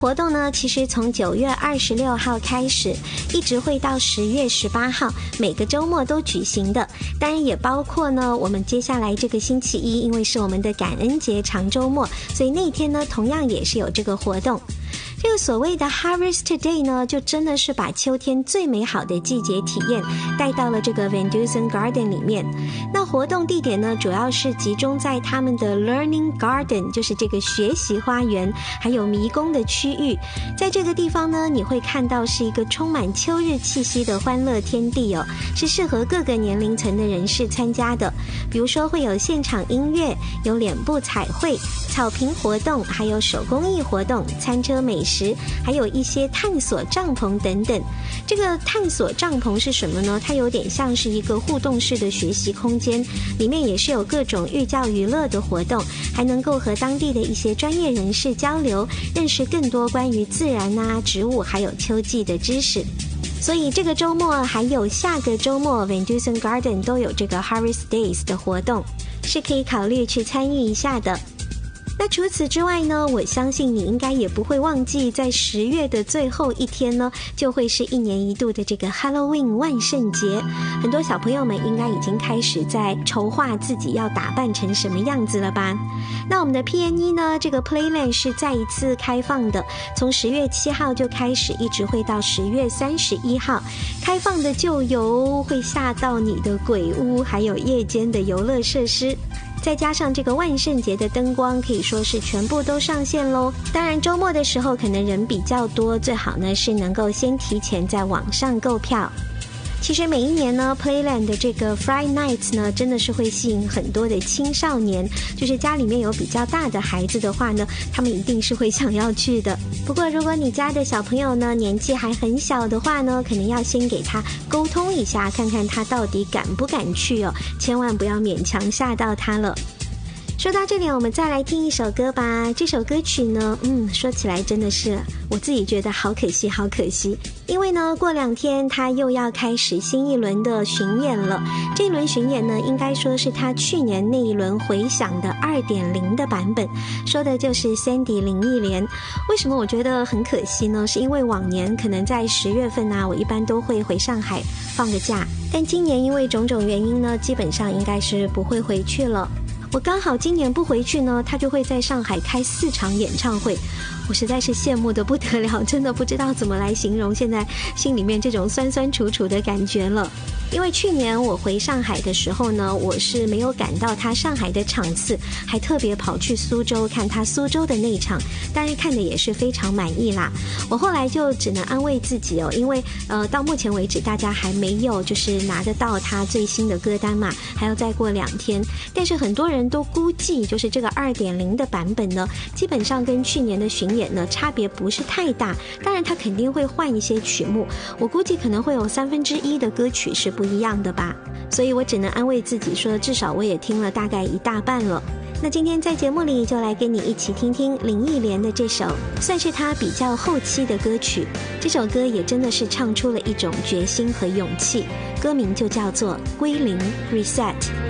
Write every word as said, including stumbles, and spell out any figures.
活动呢，其实从九月二十六号开始，一直会到十月十八号，每个周末都举行的。当然也包括呢，我们接下来这个星期一，因为是我们的感恩节长周末，所以那天呢，同样也是有这个活动。这个所谓的 Harvest Day 呢，就真的是把秋天最美好的季节体验带到了这个 Van Dusen Garden 里面。那活动地点呢，主要是集中在他们的 Learning Garden， 就是这个学习花园，还有迷宫的区域。在这个地方呢，你会看到是一个充满秋日气息的欢乐天地哦，是适合各个年龄层的人士参加的。比如说会有现场音乐，有脸部彩绘、草坪活动，还有手工艺活动、餐车美食，还有一些探索帐篷等等。这个探索帐篷是什么呢？它有点像是一个互动式的学习空间，里面也是有各种寓教于乐的活动，还能够和当地的一些专业人士交流，认识更多关于自然啊、植物还有秋季的知识。所以这个周末还有下个周末 Van Dusen Garden 都有这个 Harvest Days 的活动，是可以考虑去参与一下的。那除此之外呢，我相信你应该也不会忘记，在十月的最后一天呢，就会是一年一度的这个 Halloween 万圣节。很多小朋友们应该已经开始在筹划自己要打扮成什么样子了吧。那我们的 P N E 呢，这个 Playland 是再一次开放的，从十月七号就开始，一直会到十月三十一号。开放的就有会吓到你的鬼屋，还有夜间的游乐设施。再加上这个万圣节的灯光，可以说是全部都上线咯。当然周末的时候可能人比较多，最好呢是能够先提前在网上购票。其实每一年呢 Playland 的这个 Friday Nights 呢，真的是会吸引很多的青少年，就是家里面有比较大的孩子的话呢，他们一定是会想要去的。不过如果你家的小朋友呢年纪还很小的话呢，可能要先给他沟通一下，看看他到底敢不敢去哦，千万不要勉强吓到他了。说到这里，我们再来听一首歌吧。这首歌曲呢，嗯，说起来真的是我自己觉得好可惜，好可惜。因为呢，过两天他又要开始新一轮的巡演了。这一轮巡演呢，应该说是他去年那一轮回响的 二点零 的版本，说的就是 Sandy 林忆莲。为什么我觉得很可惜呢？是因为往年可能在十月份啊，我一般都会回上海放个假，但今年因为种种原因呢，基本上应该是不会回去了。我刚好今年不回去呢，他就会在上海开四场演唱会，我实在是羡慕的不得了，真的不知道怎么来形容现在心里面这种酸酸楚楚的感觉了。因为去年我回上海的时候呢，我是没有赶到他上海的场次，还特别跑去苏州看他苏州的那场，当然看的也是非常满意啦。我后来就只能安慰自己哦，因为呃到目前为止大家还没有就是拿得到他最新的歌单嘛，还要再过两天。但是很多人都估计就是这个 二点零 的版本呢，基本上跟去年的巡演呢差别不是太大，当然他肯定会换一些曲目，我估计可能会有三分之一的歌曲是不一样的吧，所以我只能安慰自己说，至少我也听了大概一大半了。那今天在节目里就来跟你一起听听林忆莲的这首算是她比较后期的歌曲，这首歌也真的是唱出了一种决心和勇气，歌名就叫做归零 Reset。